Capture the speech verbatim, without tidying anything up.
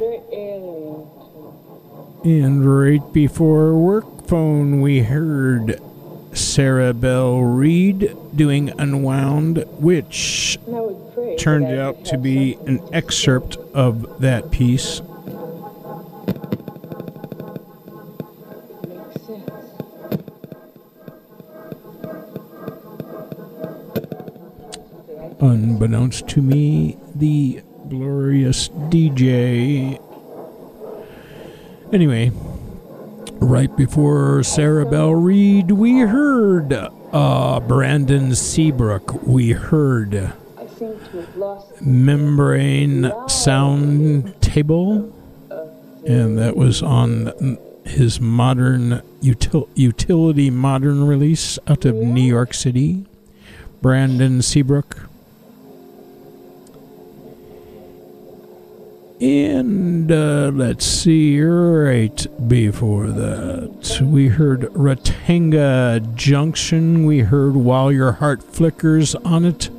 very alien. And right before Work Phone, we heard Sarah Bell Reed doing Unwound, which And I would pray turned that I out would to have be something an to excerpt of that piece. say. Makes sense. Unbeknownst to me, the glorious D J. Anyway, right before Sarah Bell Reed, we heard uh, Brandon Seabrook. We heard I seem to have lost Membrane Sound Table, and that was on his modern util- utility modern release out of New York City. Brandon Seabrook. And uh, let's see, right before that, we heard Ratanga Junction. We heard While Your Heart Flickers on It.